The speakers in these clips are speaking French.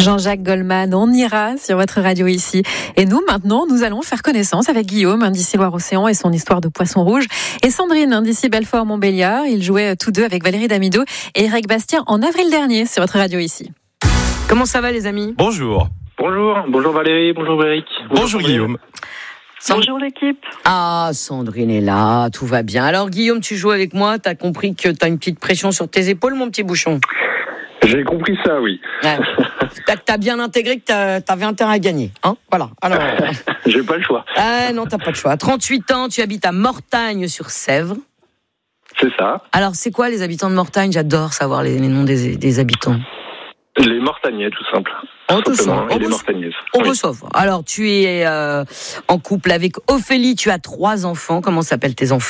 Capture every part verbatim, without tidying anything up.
Jean-Jacques Goldman, on ira sur votre radio ici. Et nous, maintenant, nous allons faire connaissance avec Guillaume, d'ici Loire-Océan et son histoire de poisson rouge, et Sandrine, d'ici Belfort-Montbéliard. Ils jouaient tous deux avec Valérie Damido et Eric Bastien en avril dernier sur votre radio ici. Comment ça va, les amis ? Bonjour. Bonjour, bonjour Valérie, bonjour Eric. Bonjour, bonjour Guillaume. Bonjour l'équipe. Ah, Sandrine est là, tout va bien. Alors Guillaume, tu joues avec moi, t'as compris que t'as une petite pression sur tes épaules, mon petit bouchon ? J'ai compris ça, oui. Ouais. T'as, t'as bien intégré que t'as, t'avais intérêt à gagner, hein ? Voilà. Alors. J'ai pas le choix. Ah non, t'as pas le choix. trente-huit ans, tu habites à Mortagne-sur-Sèvre. C'est ça. Alors, c'est quoi les habitants de Mortagne ? J'adore savoir les, les noms des, des habitants. Les Mortagnais, tout simple. On te sauve. Et les Mortagnaises. On oui. te sauve. Alors, tu es euh, en couple avec Ophélie, tu as trois enfants. Comment s'appellent tes enfants ?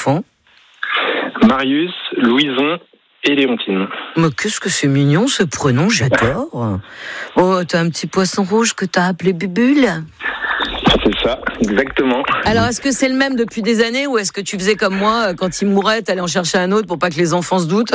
Marius, Louison et Léontine. Mais qu'est-ce que c'est mignon ce prénom, j'adore. Oh, t'as un petit poisson rouge que t'as appelé Bubule ? C'est ça, exactement. Alors, est-ce que c'est le même depuis des années ou est-ce que tu faisais comme moi, quand il mourait, t'allais en chercher un autre pour pas que les enfants se doutent ?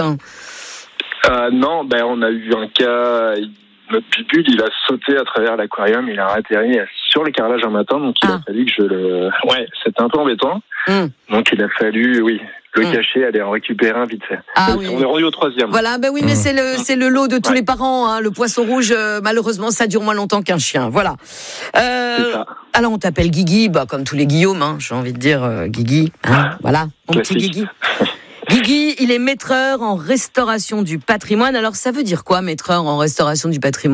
Euh, non, ben on a eu un cas, notre Bubule, il a sauté à travers l'aquarium, il a atterri sur le carrelage un matin, donc il ah. a fallu que je le... Ouais, c'était un peu embêtant, mm. donc il a fallu, oui, le mm. cacher, aller en récupérer un vite fait. Ah, donc, oui. On est rendu au troisième. Voilà, ben oui, mais mm. c'est le c'est le lot de tous ouais. les parents, hein. Le poisson rouge, euh, malheureusement, ça dure moins longtemps qu'un chien, voilà. Euh, c'est ça. Alors on t'appelle Guigui, bah, comme tous les Guillaume, hein, j'ai envie de dire euh, Guigui, hein, voilà, mon Classique. petit Guigui. Guigui, il est maîtreur en restauration du patrimoine. Alors, ça veut dire quoi, maîtreur en restauration du patrimoine ?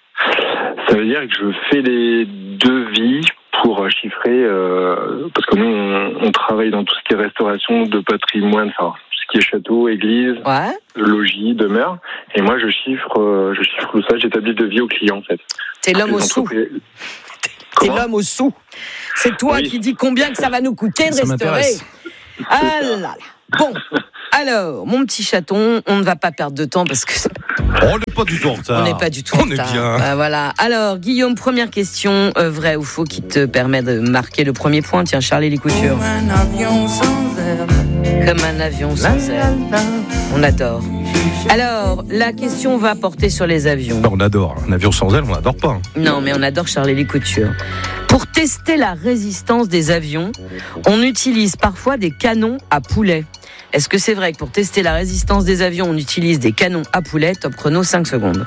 Ça veut dire que je fais des devis pour chiffrer, euh, parce que nous, on, on travaille dans tout ce qui est restauration de patrimoine, enfin, tout ce qui est château, église, ouais. logis, demeure. Et moi, je chiffre, euh, je chiffre tout ça, j'établis le devis au client, en fait. T'es l'homme au sou. T'es l'homme au sou. C'est toi oui. qui dis combien que ça va nous coûter de ça restaurer. M'intéresse. Ah là là. Bon, alors, mon petit chaton, on ne va pas perdre de temps parce que... On n'est pas du tout en retard. On n'est pas du tout en retard. On est bien. Bah, voilà. Alors, Guillaume, première question, euh, vrai ou faux, qui te permet de marquer le premier point. Tiens, Charlie Couture. Comme un avion sans air. Comme un avion sans air. On adore. Alors, la question va porter sur les avions. On adore. Un avion sans aile, on n'adore pas. Hein. Non, mais on adore Charlie Couture. Pour tester la résistance des avions, on utilise parfois des canons à poulet. Est-ce que c'est vrai que pour tester la résistance des avions, on utilise des canons à poulet ? Top chrono, cinq secondes.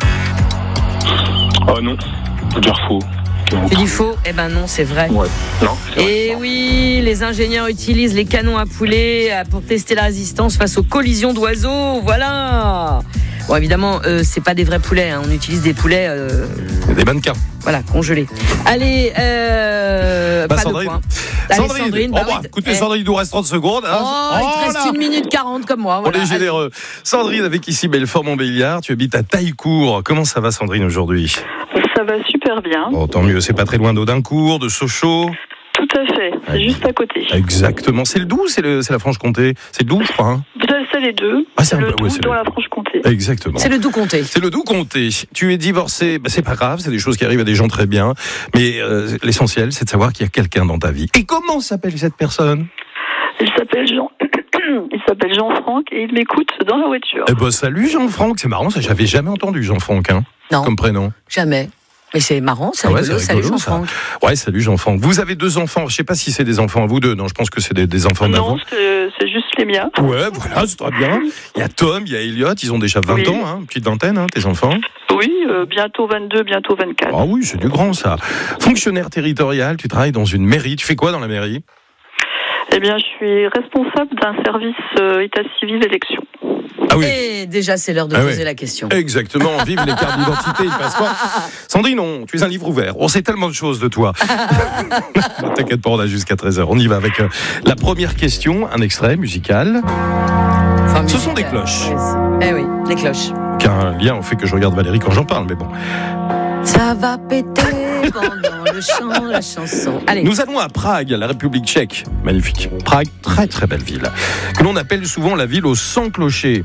Oh non, faut dire faux. Tu dis faux ? Eh ben non, c'est vrai. Ouais. Non, c'est vrai. Et oui, les ingénieurs utilisent les canons à poulet pour tester la résistance face aux collisions d'oiseaux. Voilà. Bon, évidemment, euh, c'est pas des vrais poulets. Hein. On utilise des poulets. Euh... Des mannequins. Voilà, congelés. Allez, euh, bah, pas Sandrine. de point. Allez, Sandrine. Sandrine. Oh, bah, bah, oui, écoutez, eh. Sandrine, il nous reste trente secondes. Hein. Oh, il te reste là. une minute quarante comme moi. Voilà. On est généreux. Sandrine, avec ici Belfort-Montbéliard. Tu habites à Taillecourt. Comment ça va, Sandrine, aujourd'hui ? Ça va super bien. Bon, tant mieux. C'est pas très loin d'Audincourt, de Sochaux. Tout à fait. C'est ouais. juste à côté. Exactement. C'est le Doubs, c'est, le, c'est la Franche-Comté. C'est le Doubs, je crois. Hein. C'est les deux. Ah, c'est le un peu, Doubs ouais, c'est dans le... la Franche-Comté. Exactement. C'est le Doubs-Comté. C'est le Doubs-Comté. Tu es divorcé, bah, c'est pas grave, c'est des choses qui arrivent à des gens très bien. Mais euh, l'essentiel, c'est de savoir qu'il y a quelqu'un dans ta vie. Et comment s'appelle cette personne ? Il s'appelle Jean. Il s'appelle Jean-Franck et il m'écoute dans la voiture. Eh ben, salut Jean-Franck, c'est marrant, ça j'avais jamais entendu Jean-Franck, hein, non, comme prénom. Jamais. Mais c'est marrant, c'est ah ouais, rigolo. c'est rigolo. Salut Jean-Franck. Ça. Ouais, salut Jean-Franck. Vous avez deux enfants, je sais pas si c'est des enfants à vous deux, non, je pense que c'est des, des enfants d'avant. Non, c'est, c'est juste les miens. Ouais, voilà, c'est très bien. Il y a Tom, il y a Elliot, ils ont déjà vingt oui. ans, hein, une petite vingtaine, hein, tes enfants. Oui, euh, bientôt vingt-deux, bientôt vingt-quatre. Ah oui, c'est du grand ça. Fonctionnaire territorial, tu travailles dans une mairie, tu fais quoi dans la mairie ? Eh bien, je suis responsable d'un service euh, état civil élection. Ah oui. Et déjà, c'est l'heure de ah poser oui. la question. Exactement, vive les cartes d'identité, le passeport. Sandrine, non, tu es un livre ouvert. On sait tellement de choses de toi. Ne t'inquiète pas, on a jusqu'à treize heures. On y va avec euh, la première question, un extrait musical. Enfin, Ce sont des cloches. Eh oui, les cloches. Qu'un lien au fait que je regarde Valérie quand j'en parle, mais bon. Ça va péter pendant le chant, la chanson. Allez. Nous allons à Prague, la République tchèque. Magnifique. Prague, très très belle ville. Que l'on appelle souvent la ville aux cent clochers.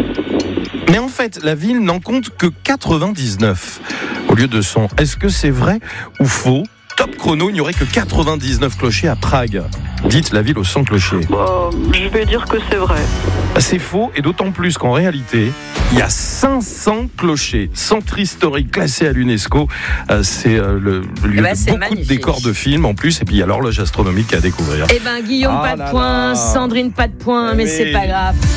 Mais en fait, la ville n'en compte que quatre-vingt-dix-neuf au lieu de cent. Est-ce que c'est vrai ou faux ? Top chrono, il n'y aurait que quatre-vingt-dix-neuf clochers à Prague. Dites la ville aux cent clochers. Bah, je vais dire que c'est vrai. C'est faux, et d'autant plus qu'en réalité, il y a cinq cents clochers, centre historique classé à l'UNESCO. Euh, c'est euh, le lieu eh ben, de c'est beaucoup magnifique. de décors de films en plus, et puis il y a l'horloge astronomique à découvrir. Eh ben Guillaume, Ah pas là de points, là. Sandrine, pas de points, Eh mais oui. c'est pas grave.